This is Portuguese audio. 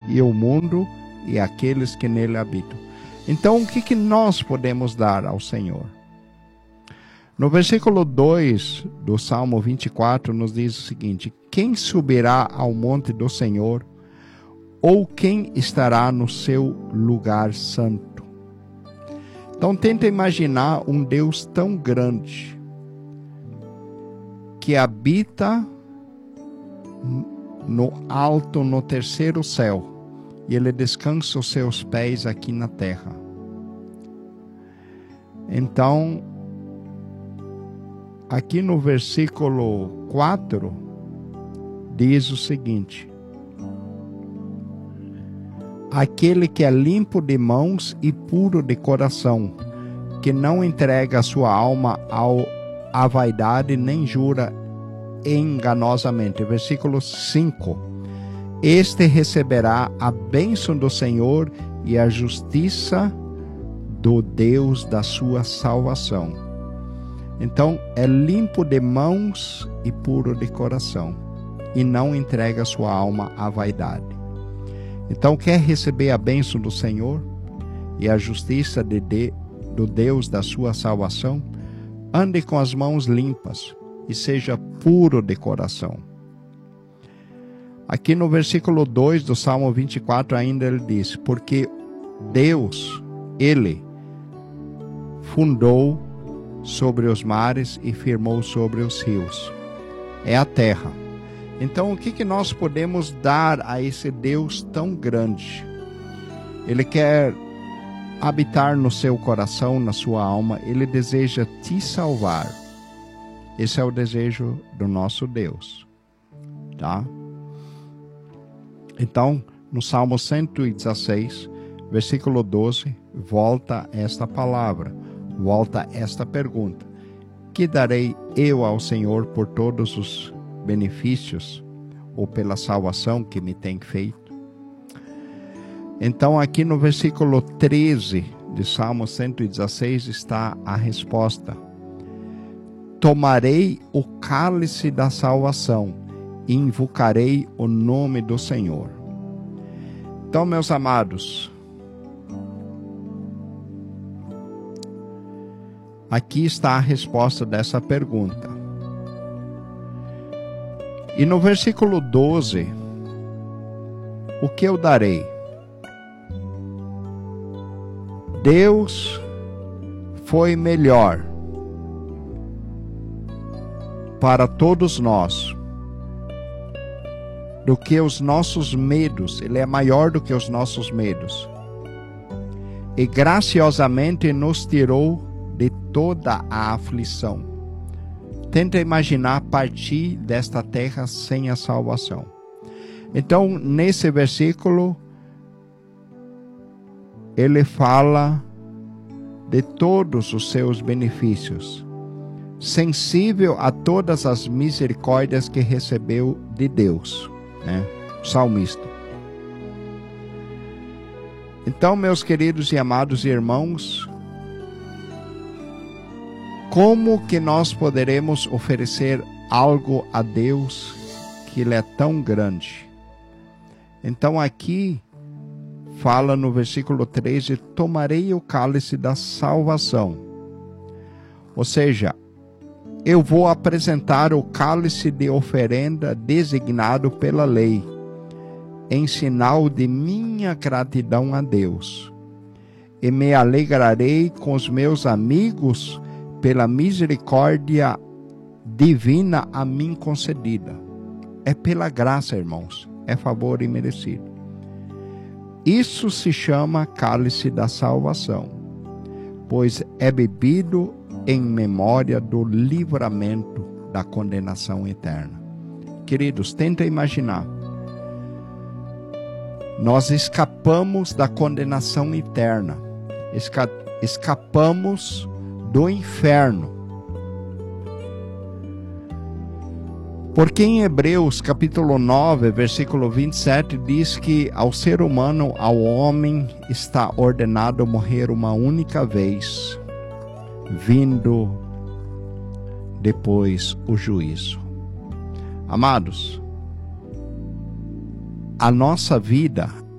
e o mundo e aqueles que nele habitam. Então, o que nós podemos dar ao Senhor? No versículo 2 do Salmo 24 nos diz o seguinte: quem subirá ao monte do Senhor, ou quem estará no seu lugar santo? Então tenta imaginar um Deus tão grande, que habita no alto, no terceiro céu, e ele descansa os seus pés aqui na terra. Então, aqui no versículo 4, diz o seguinte: aquele que é limpo de mãos e puro de coração, que não entrega a sua alma à vaidade, nem jura enganosamente. Versículo 5: este receberá a bênção do Senhor e a justiça do Deus da sua salvação. Então, é limpo de mãos e puro de coração, e não entrega sua alma à vaidade. Então, quer receber a bênção do Senhor e a justiça do Deus da sua salvação? Ande com as mãos limpas e seja puro de coração. Aqui no versículo 2 do Salmo 24 ainda ele diz: porque Deus, Ele, fundou sobre os mares e firmou sobre os rios. É a terra. Então, o que nós podemos dar a esse Deus tão grande? Ele quer habitar no seu coração, na sua alma. Ele deseja te salvar. Esse é o desejo do nosso Deus, tá? Então, no Salmo 116, versículo 12, volta esta palavra, volta esta pergunta: que darei eu ao Senhor por todos os benefícios ou pela salvação que me tem feito? Então, aqui no versículo 13 de Salmo 116 está a resposta: tomarei o cálice da salvação e invocarei o nome do Senhor. Então, meus amados, aqui está a resposta dessa pergunta. E no versículo 12, o que eu darei? Deus foi melhor para todos nós do que os nossos medos. Ele é maior do que os nossos medos. E graciosamente nos tirou de toda a aflição. Tenta imaginar partir desta terra sem a salvação. Então, nesse versículo, ele fala de todos os seus benefícios, sensível a todas as misericórdias que recebeu de Deus, né? O salmista. Então, meus queridos e amados irmãos, como que nós poderemos oferecer algo a Deus que Ele é tão grande? Então aqui fala no versículo 13: tomarei o cálice da salvação. Ou seja, eu vou apresentar o cálice de oferenda designado pela lei, em sinal de minha gratidão a Deus. E me alegrarei com os meus amigos pela misericórdia divina a mim concedida. É pela graça, irmãos, é favor imerecido. Isso se chama cálice da salvação, pois é bebido em memória do livramento da condenação eterna. Queridos, tenta imaginar. Nós escapamos da condenação eterna, escapamos do inferno. Porque em Hebreus capítulo 9, versículo 27, diz que ao ser humano, ao homem, está ordenado morrer uma única vez, vindo depois o juízo. Amados, a nossa vida